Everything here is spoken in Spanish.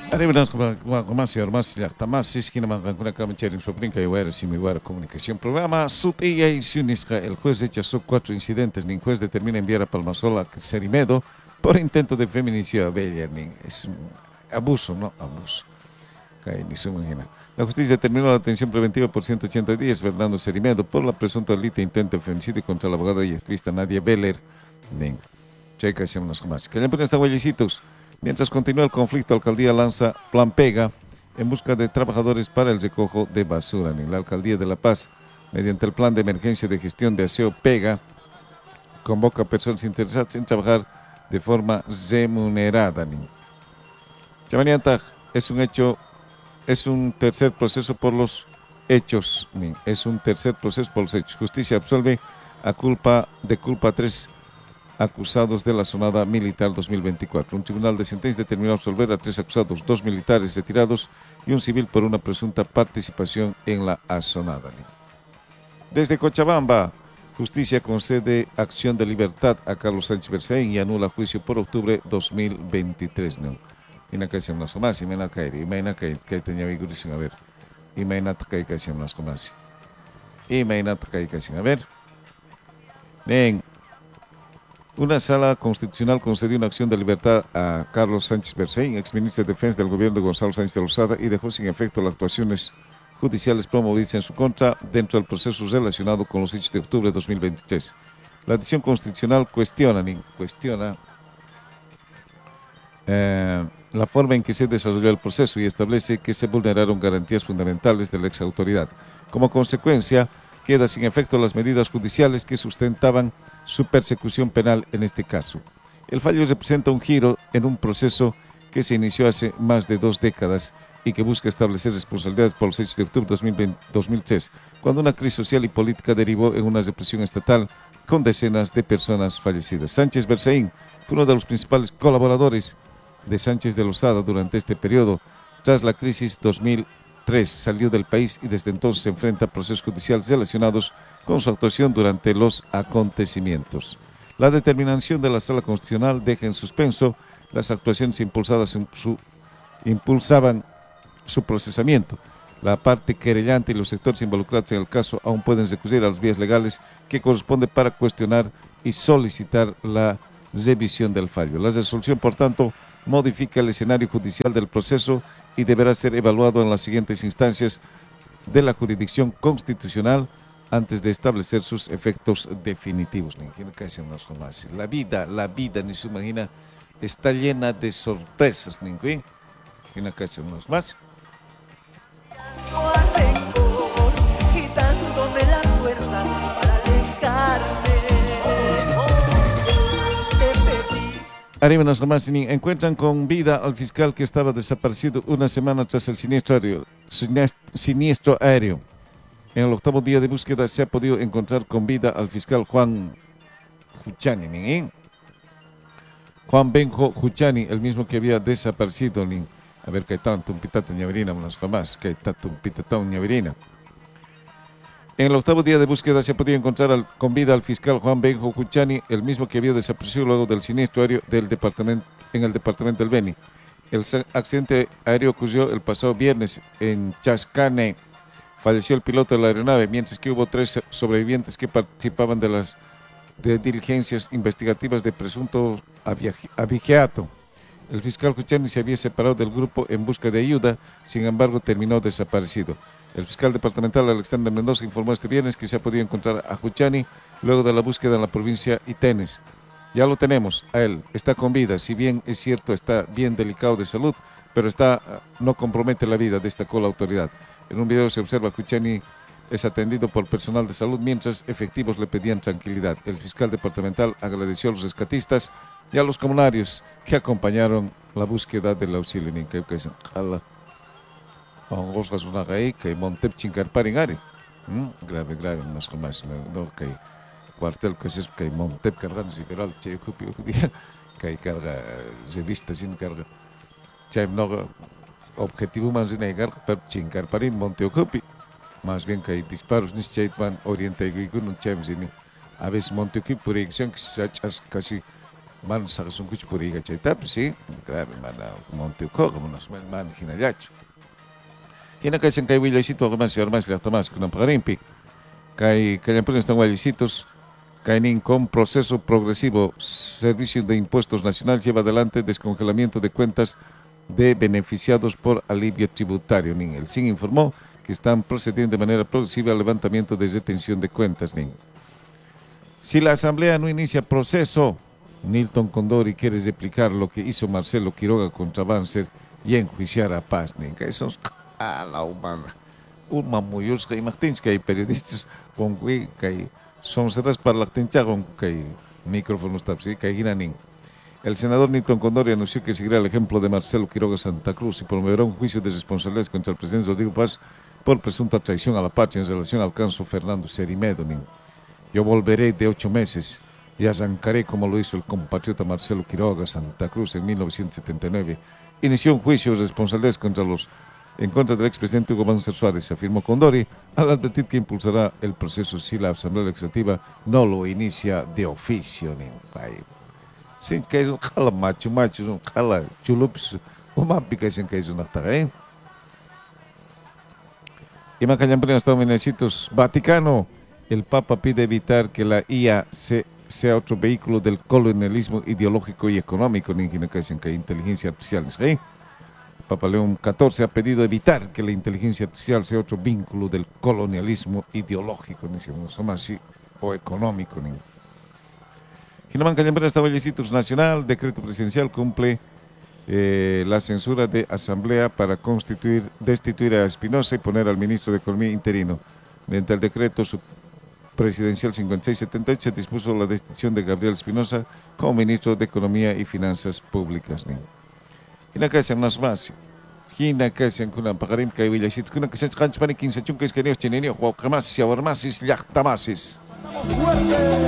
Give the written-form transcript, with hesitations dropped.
Arribanas más y más ya está más es que no mangan con acá en su brinca y ver si me guarda comunicación programa Sutilla y Sunisca el juez rechazó 4 incidentes ni juez determina enviar a Palmasola a Serimedo por intento de feminicidio a Bella es un abuso, no abuso. Ni se imagina. La justicia determinó la detención preventiva por 180 días Fernando Serimedo por la presunta delito de intento de femicidio contra la abogada y activista Nadia Beller. Checa, hacemos más. Que ya está huellecitos. Mientras continúa el conflicto, la alcaldía lanza Plan Pega en busca de trabajadores para el recojo de basura. La alcaldía de La Paz, mediante el plan de emergencia de gestión de aseo Pega, convoca a personas interesadas en trabajar de forma remunerada. Chamanianta es un hecho, es un tercer proceso por los hechos. Es un tercer proceso por los hechos. Justicia absuelve a culpa 3 acusados de la sonada militar 2024. Un tribunal de sentencia determinó absolver a 3 acusados, 2 militares retirados y un civil por una presunta participación en la asonada. Desde Cochabamba, justicia concede acción de libertad a Carlos Sánchez Berzaín y anula juicio por octubre 2023. Imagínate que hacemos más, imagínate que tenía vigorización, a ver. Imagínate que hacemos más. Imagínate que hacemos, a ver. Ven. Una sala constitucional concedió una acción de libertad a Carlos Sánchez Berzaín, exministro de Defensa del gobierno de Gonzalo Sánchez de Lozada, y dejó sin efecto las actuaciones judiciales promovidas en su contra dentro del proceso relacionado con los hechos de octubre de 2023. La decisión constitucional cuestiona la forma en que se desarrolló el proceso y establece que se vulneraron garantías fundamentales de la exautoridad. Como consecuencia, queda sin efecto las medidas judiciales que sustentaban su persecución penal en este caso. El fallo representa un giro en un proceso que se inició hace más de 2 décadas y que busca establecer responsabilidades por los hechos de octubre de 2003, cuando una crisis social y política derivó en una represión estatal con decenas de personas fallecidas. Sánchez Berzaín fue uno de los principales colaboradores de Sánchez de Lozada durante este periodo. Tras la crisis 2003 salió del país y desde entonces se enfrenta a procesos judiciales relacionados con su actuación durante los acontecimientos. La determinación de la Sala Constitucional deja en suspenso las actuaciones impulsaban su procesamiento. La parte querellante y los sectores involucrados en el caso aún pueden recurrir a las vías legales que corresponde para cuestionar y solicitar la revisión del fallo. La resolución, por tanto, modifica el escenario judicial del proceso y deberá ser evaluado en las siguientes instancias de la jurisdicción constitucional antes de establecer sus efectos definitivos. La vida, ni se imagina, está llena de sorpresas. Imagina que hacemos más. Arriba más encuentran con vida al fiscal que estaba desaparecido una semana tras el siniestro aéreo. En el 8º día de búsqueda se ha podido encontrar con vida al fiscal Juan Juchani. Juan Benjo Juchani, el mismo que había desaparecido. A ver, que tanto un pitata ñaverina, unas jamás, que tanto un pitata ñaverina. En el 8º día de búsqueda se ha podido encontrar con vida al fiscal Juan Benjo Juchani, el mismo que había desaparecido luego del siniestro aéreo en el departamento del Beni. El accidente aéreo ocurrió el pasado viernes en Chascane. Falleció el piloto de la aeronave, mientras que hubo 3 sobrevivientes que participaban de diligencias investigativas de presunto abigeato. El fiscal Juchani se había separado del grupo en busca de ayuda, sin embargo terminó desaparecido. El fiscal departamental Alexander Mendoza informó este viernes que se ha podido encontrar a Juchani luego de la búsqueda en la provincia Itenes. Ya lo tenemos, a él, está con vida, si bien es cierto está bien delicado de salud, pero no compromete la vida, destacó la autoridad. En un video se observa que Juchani es atendido por personal de salud mientras efectivos le pedían tranquilidad. El fiscal departamental agradeció a los rescatistas y a los comunarios que acompañaron la búsqueda del auxilio. Que Montep Chincarparingari. Grave, más más. No, que cuartel que es que Montep cargan si carga che que carga revista sin carga. Che no objetivo más sin carga per Chincarparin Monte Ocupi. Más bien que hay disparos ni che van oriente y con un chem sin. A veces Monte Ocupi por ejemplo que se casi man sa kasungkuch puriga chayta, pues sí, claro, mana montiuko, como nos man hinayacho. Hinakasin kay Willasito, ako man si Armas, Tomas, kunang pakarimpi. Kay Callampunes están Wallicitos, Cainin con proceso progresivo. Servicio de Impuestos Nacional lleva adelante descongelamiento de cuentas de beneficiados por alivio tributario. El SIN informó que están procediendo de manera progresiva al levantamiento de retención de cuentas. Si la Asamblea no inicia proceso, Nilton Condori quiere replicar lo que hizo Marcelo Quiroga contra Banzer y enjuiciar a Paz. Que son a la humana. Uma muyos que imagtins que hay periodistas con que son cerras para la tencha con que micrófonos tapsi que ginanin. El senador Nilton Condori anunció que seguirá el ejemplo de Marcelo Quiroga Santa Cruz y promoverá un juicio de responsabilidades contra el presidente Rodrigo Paz por presunta traición a la patria en relación al caso Fernando Serimedo. Yo volveré de 8 meses y arrancaré como lo hizo el compatriota Marcelo Quiroga Santa Cruz en 1979. Inició un juicio de responsabilidades en contra del expresidente Hugo Banzer Suárez, afirmó Condori, al advertir que impulsará el proceso si la Asamblea Legislativa no lo inicia de oficio. Sin que es un jala macho, un jala chulups, una picación que es una tarea. Y Macayambrina, Estados Unidos, Vaticano, el Papa pide evitar que la IA sea otro vehículo del colonialismo ideológico y económico, en que inteligencia artificial. Papa León XIV ha pedido evitar que la inteligencia artificial sea otro vínculo del colonialismo ideológico, o económico. Ginaman Callambrera está Vallecitos Nacional, decreto presidencial cumple la censura de Asamblea para destituir a Espinosa y poner al ministro de Economía interino. Mediante el decreto presidencial 5678 dispuso la destitución de Gabriel Espinosa como ministro de Economía y Finanzas Públicas. Hinakasan nas mas. Hinakasan kuna pakarim kay Villasit kuna kasi kanch panik 15 chung kay kanyo chinenyo kwa kamasis ya warmasis yak tamasis.